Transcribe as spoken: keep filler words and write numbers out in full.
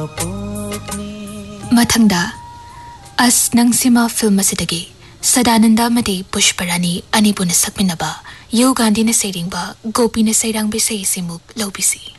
मथंगदा अस नंगसिमा film असिदगी Sadananda मदे पुष्परानी अनिपुन सकमिनबा यो गांधी ने सेरिंगबा गोपी ने सैरांग बे सैसिमुक लौबिसी